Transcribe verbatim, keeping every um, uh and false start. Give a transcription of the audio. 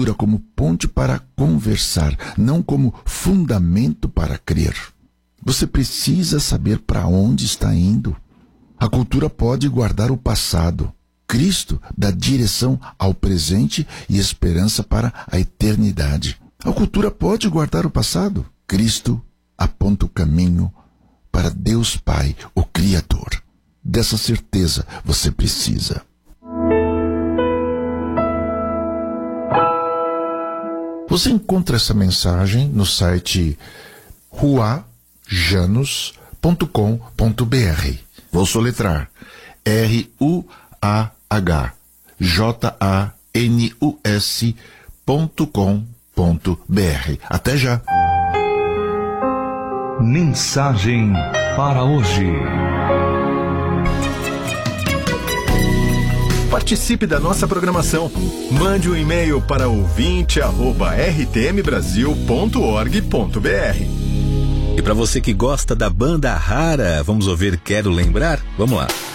cultura como ponte para conversar, não como fundamento para crer. Você precisa saber para onde está indo. A cultura pode guardar o passado. Cristo dá direção ao presente e esperança para a eternidade. A cultura pode guardar o passado. Cristo aponta o caminho para Deus Pai, o Criador. Dessa certeza você precisa. Você encontra essa mensagem no site ruajanus ponto com ponto b r. Vou soletrar. R U A H J A N U S ponto com ponto b r. Até já. Mensagem para hoje. Participe da nossa programação. Mande um e-mail para ouvinte arroba r t m brasil ponto org ponto b r. E para você que gosta da banda Rara, vamos ouvir Quero Lembrar? Vamos lá.